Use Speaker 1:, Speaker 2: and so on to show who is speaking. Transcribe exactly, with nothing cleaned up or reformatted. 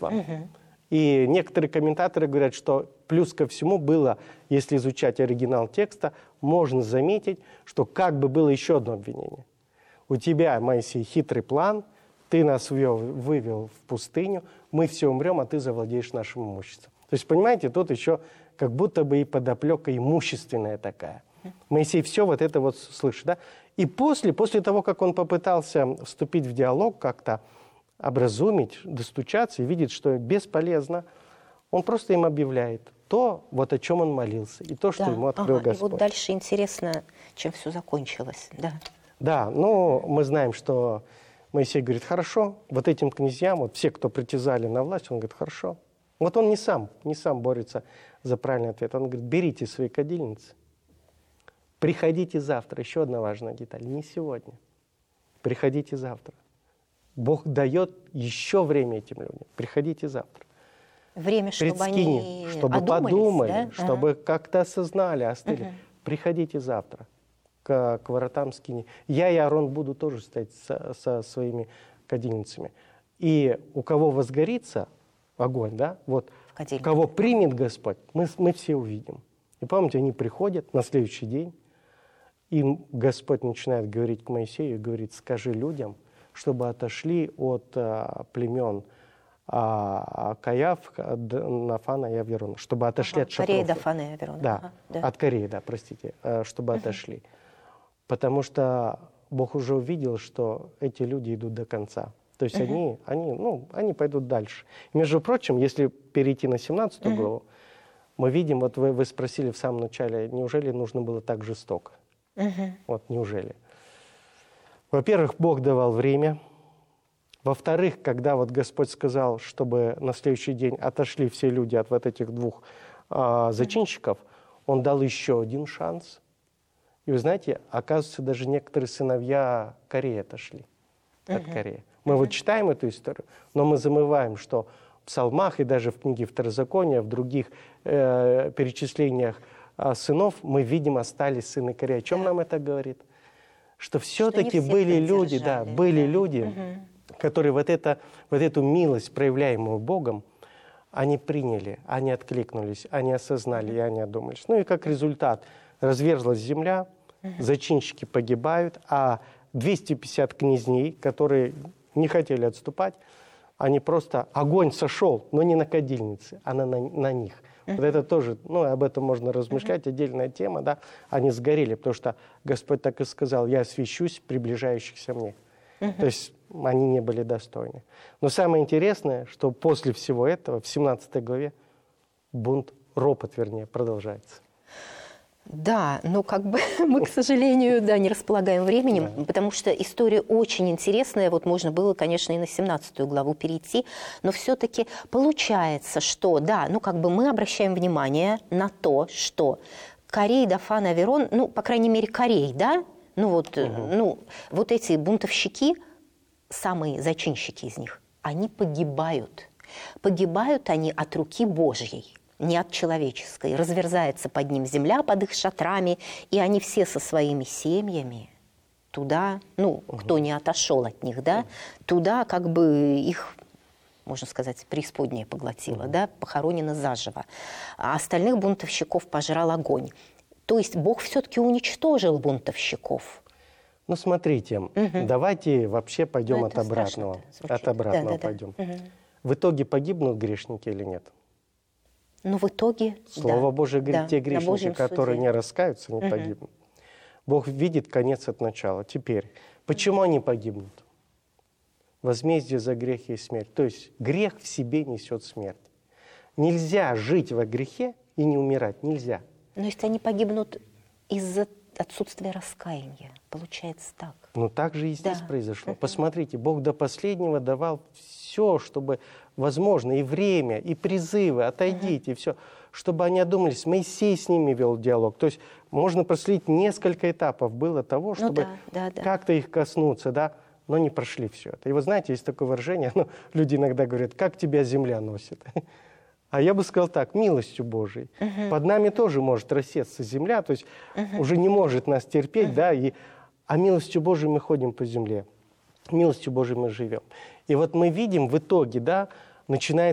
Speaker 1: произошла. Угу. И некоторые комментаторы говорят, что плюс ко всему было, если изучать оригинал текста, можно заметить, что как бы было еще одно обвинение. У тебя, Моисей, хитрый план, ты нас ввел, вывел в пустыню, мы все умрем, а ты завладеешь нашим имуществом. То есть, понимаете, тут еще как будто бы и подоплека имущественная такая. Моисей все вот это вот слышит, да? И после, после того, как он попытался вступить в диалог, как-то образумить, достучаться и видит, что бесполезно, он просто им объявляет то, вот о чем он молился, и то, что
Speaker 2: да.
Speaker 1: ему открыл
Speaker 2: ага.
Speaker 1: Господь.
Speaker 2: И вот дальше интересно, чем все закончилось. Да,
Speaker 1: да, ну, мы знаем, что Моисей говорит, хорошо, вот этим князьям, вот все, кто притязали на власть, он говорит, хорошо. Вот он не сам, не сам борется за правильный ответ. Он говорит, берите свои кадильницы, приходите завтра. Еще одна важная деталь, не сегодня. Приходите завтра. Бог дает еще время этим людям. Приходите завтра.
Speaker 2: Время, чтобы они
Speaker 1: чтобы подумали, да? Чтобы ага. как-то осознали, остыли. Угу. Приходите завтра к, к воротам скини. Я и Аарон буду тоже стоять со, со своими кадильницами. И у кого возгорится огонь, да, вот, кого примет Господь, мы, мы все увидим. И помните, они приходят на следующий день, и Господь начинает говорить к Моисею, говорит, скажи людям, чтобы отошли от а, племен а, Каяф, Нафана и Аверона, чтобы отошли ага, от шатров.
Speaker 2: Кореи, Дафана и Аверона.
Speaker 1: Да,
Speaker 2: ага, да,
Speaker 1: от Кореи, да, простите, чтобы uh-huh. отошли. Потому что Бог уже увидел, что эти люди идут до конца. То есть uh-huh. они, они, ну, они пойдут дальше. Между прочим, если перейти на семнадцатую uh-huh. главу, мы видим, вот вы, вы спросили в самом начале, неужели нужно было так жестоко? Uh-huh. Вот неужели? Во-первых, Бог давал время. Во-вторых, когда вот Господь сказал, чтобы на следующий день отошли все люди от вот этих двух а, зачинщиков, Он дал еще один шанс. И вы знаете, оказывается, даже некоторые сыновья Кореи отошли uh-huh. от Кореи. Мы uh-huh. вот читаем эту историю, но мы замываем, что в псалмах и даже в книге Второзакония, в других э, перечислениях э, сынов мы видим, остались сыны Кореи. О чем yeah. нам это говорит? Что все-таки что были люди, да, были да. люди, угу. которые вот, это, вот эту милость, проявляемую Богом, они приняли, они откликнулись, они осознали и они одумались. Ну и как результат разверзлась земля, угу. зачинщики погибают, а двести пятьдесят князней, которые не хотели отступать, они просто, огонь сошел, но не на кадильнице, а на, на, на них. Вот это тоже, ну, об этом можно размышлять, отдельная тема, да, они сгорели, потому что Господь так и сказал, я освящусь приближающихся мне. Uh-huh. То есть они не были достойны. Но самое интересное, что после всего этого, в семнадцатой главе, бунт, ропот, вернее, продолжается.
Speaker 2: Да, но как бы мы, к сожалению, да, не располагаем временем, да. потому что история очень интересная. Вот можно было, конечно, и на семнадцатую главу перейти, но все-таки получается, что, да, ну как бы мы обращаем внимание на то, что Корей, Дафан, Аверон, ну, по крайней мере, Корей, да, ну вот, угу. ну, вот эти бунтовщики, самые зачинщики из них, они погибают. Погибают они от руки Божьей. Не от человеческой. Разверзается под ним земля, под их шатрами, и они все со своими семьями туда, ну, угу. кто не отошел от них, да, угу. туда как бы их, можно сказать, преисподняя поглотила, угу. да, похоронено заживо. А остальных бунтовщиков пожрал огонь. То есть Бог все-таки уничтожил бунтовщиков.
Speaker 1: Ну, смотрите, угу. давайте вообще пойдем ну, от обратного. От обратного да, да, пойдем. Да. Угу. В итоге погибнут грешники или нет?
Speaker 2: Но в итоге,
Speaker 1: Слово
Speaker 2: да,
Speaker 1: Божие говорит,
Speaker 2: да,
Speaker 1: те грешники, которые не раскаются, не угу. погибнут. Бог видит конец от начала. Теперь, почему они погибнут? Возмездие за грех и смерть. То есть грех в себе несет смерть. Нельзя жить во грехе и не умирать. Нельзя.
Speaker 2: Но если они погибнут из-за отсутствия раскаяния, получается так.
Speaker 1: Ну так же и здесь да. произошло. Uh-huh. Посмотрите, Бог до последнего давал все, чтобы возможно, и время, и призывы, отойдите, uh-huh. и все, чтобы они одумались. Моисей с ними вел диалог. То есть можно проследить, несколько этапов было того, чтобы ну, да, да, да. как-то их коснуться, да, но не прошли все это. И вы знаете, есть такое выражение, ну, люди иногда говорят, как тебя земля носит. А я бы сказал так, милостью Божией. Uh-huh. Под нами тоже может рассесться земля, то есть uh-huh. уже не может нас терпеть, uh-huh. да, и, а милостью Божией мы ходим по земле. Милостью Божией мы живем. И вот мы видим в итоге, да, начинает